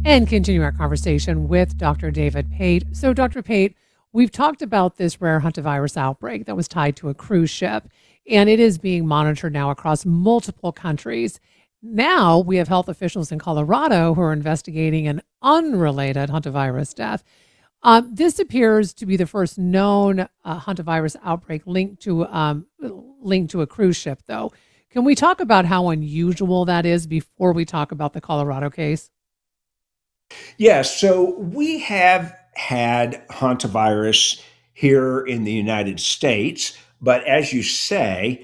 and continue our conversation with Dr. David Pate. So, Dr. Pate, we've talked about this rare hantavirus outbreak that was tied to a cruise ship, and it is being monitored now across multiple countries. Now we have health officials in Colorado who are investigating an unrelated hantavirus death. This appears to be the first known hantavirus outbreak linked to a cruise ship, though. Can we talk about how unusual that is before we talk about the Colorado case? Yes, so we have had hantavirus here in the United States, but as you say,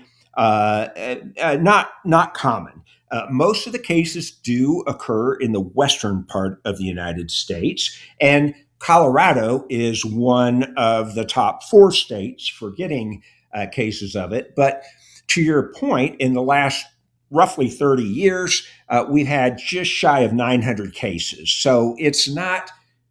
not common. Most of the cases do occur in the western part of the United States, and Colorado is one of the top four states for getting cases of it. But to your point, in the last roughly 30 years, we've had just shy of 900 cases. So it's not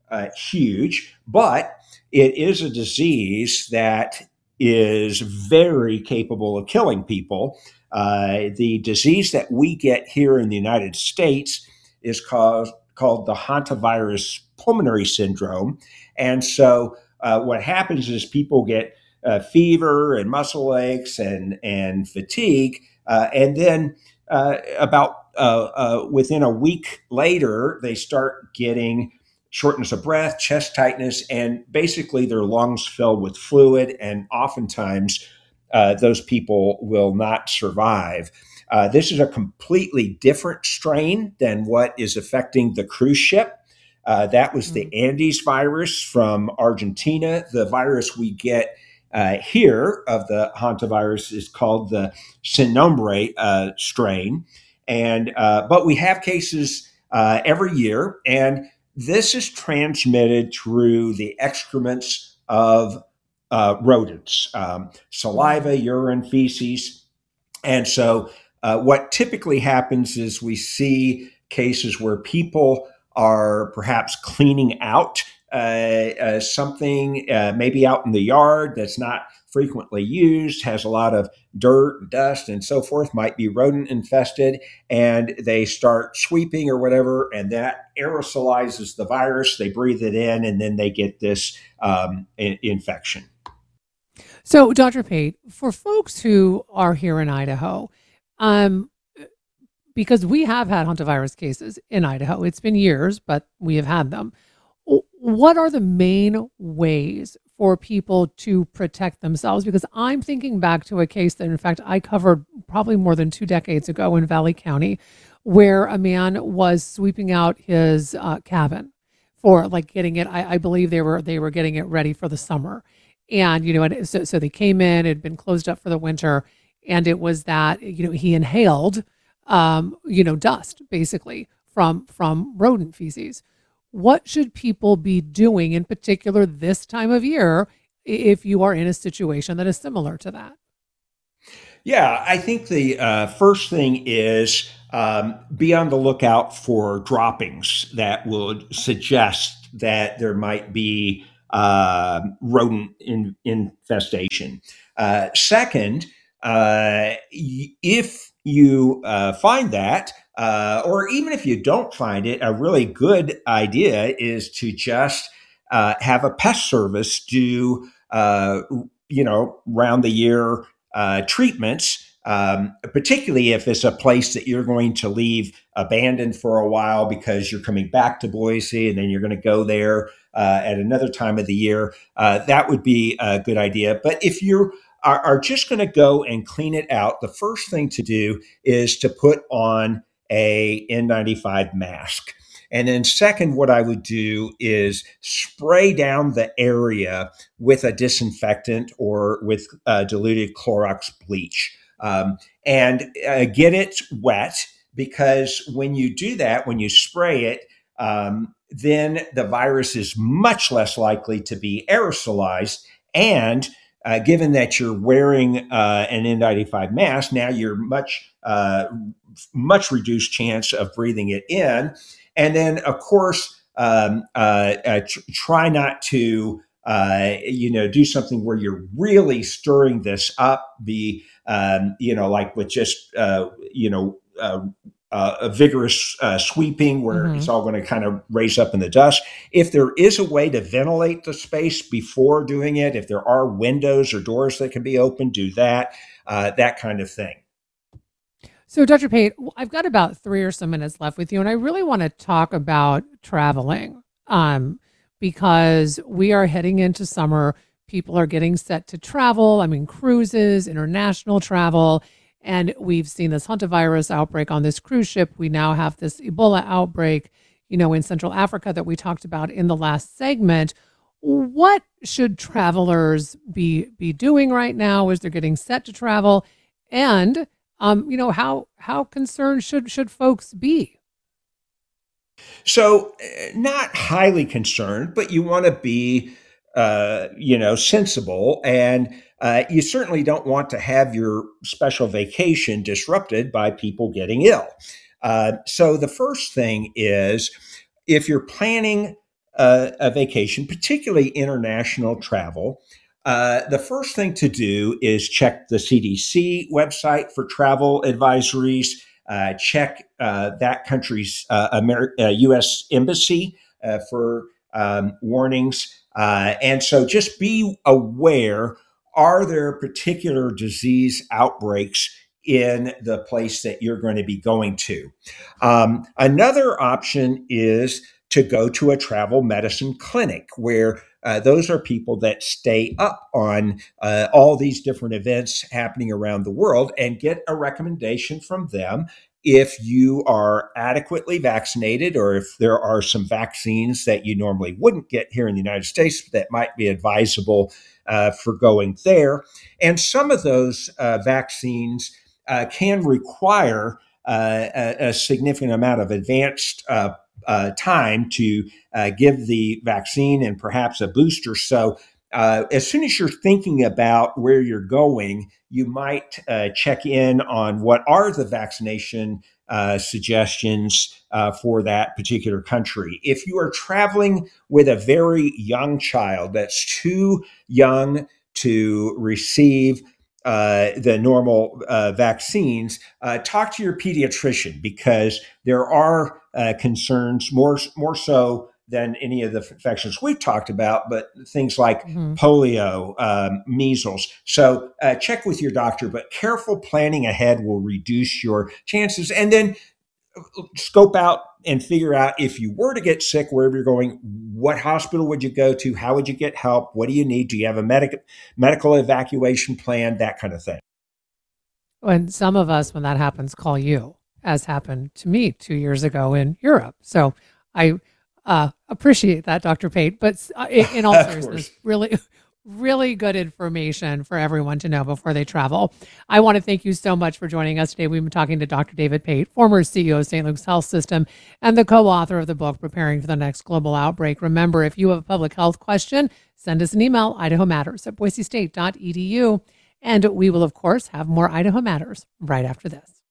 huge, but it is a disease that is very capable of killing people. The disease that we get here in the United States is called the hantavirus pulmonary syndrome. And so what happens is people get fever and muscle aches and fatigue. And then about within a week later, they start getting shortness of breath, chest tightness, and basically their lungs fill with fluid. And oftentimes, those people will not survive. This is a completely different strain than what is affecting the cruise ship. That was the Andes virus from Argentina. The virus we get here of the hantavirus is called the Sinombre strain, and but we have cases every year, and this is transmitted through the excrements of rodents, saliva, urine, feces, and so what typically happens is we see cases where people are perhaps cleaning out something, maybe out in the yard that's not frequently used, has a lot of dirt, dust, and so forth, might be rodent infested, and they start sweeping or whatever, and that aerosolizes the virus. They breathe it in, and then they get this infection. So, Dr. Pate, for folks who are here in Idaho, um, because we have had hantavirus cases in Idaho, it's been years, but we have had them. What are the main ways for people to protect themselves? Because I'm thinking back to a case that, in fact, I covered probably more than 2 decades ago in Valley County, where a man was sweeping out his cabin for like getting it. I believe they were getting it ready for the summer, and so they came in. It had been closed up for the winter, and it was that he inhaled dust basically from rodent feces. What should people be doing in particular this time of year if you are in a situation that is similar to that? Yeah, I think the first thing is be on the lookout for droppings that would suggest that there might be rodent infestation. Second, if you find that, or even if you don't find it, a really good idea is to just have a pest service do, round the year treatments, particularly if it's a place that you're going to leave abandoned for a while because you're coming back to Boise and then you're going to go there at another time of the year. That would be a good idea. But if you are just going to go and clean it out, the first thing to do is to put on a N95 mask. And then, second, what I would do is spray down the area with a disinfectant or with diluted Clorox bleach. And get it wet, because when you do that, when you spray it, then the virus is much less likely to be aerosolized. And given that you're wearing an N95 mask, now you're much reduced chance of breathing it in. And then, of course, try not to do something where you're really stirring this up. Like with just a vigorous sweeping where Hmm. it's all going to kind of raise up in the dust. If there is a way to ventilate the space before doing it, if there are windows or doors that can be opened, do that, that kind of thing. So, Dr. Pate, I've got about 3 or so minutes left with you, and I really want to talk about traveling because we are heading into summer. People are getting set to travel. I mean, cruises, international travel, and we've seen this hantavirus outbreak on this cruise ship. We now have this Ebola outbreak, in Central Africa that we talked about in the last segment. What should travelers be doing right now as they're getting set to travel? And how concerned should folks be? So, not highly concerned, but you want to be, sensible, and you certainly don't want to have your special vacation disrupted by people getting ill. So, the first thing is if you're planning a vacation, particularly international travel. The first thing to do is check the CDC website for travel advisories, check that country's U.S. embassy for warnings. And so just be aware, are there particular disease outbreaks in the place that you're going to be going to? Another option is to go to a travel medicine clinic where those are people that stay up on all these different events happening around the world and get a recommendation from them if you are adequately vaccinated or if there are some vaccines that you normally wouldn't get here in the United States that might be advisable for going there. And some of those vaccines can require a significant amount of advanced time to give the vaccine and perhaps a booster. So, as soon as you're thinking about where you're going, you might check in on what are the vaccination suggestions for that particular country. If you are traveling with a very young child that's too young to receive the normal vaccines, talk to your pediatrician because there are concerns more so than any of the infections we've talked about, but things like Hmm. polio, measles. So check with your doctor, but careful planning ahead will reduce your chances. And then scope out and figure out if you were to get sick wherever you're going, what hospital would you go to? How would you get help? What do you need? Do you have a medical evacuation plan? That kind of thing. And some of us, when that happens, call you, as happened to me 2 years ago in Europe. So I appreciate that, Dr. Pate. But in all Of seriousness, course. really, really good information for everyone to know before they travel. I want to thank you so much for joining us today. We've been talking to Dr. David Pate, former CEO of St. Luke's Health System and the co-author of the book, Preparing for the Next Global Outbreak. Remember, if you have a public health question, send us an email, idahomatters@boisestate.edu. And we will, of course, have more Idaho Matters right after this.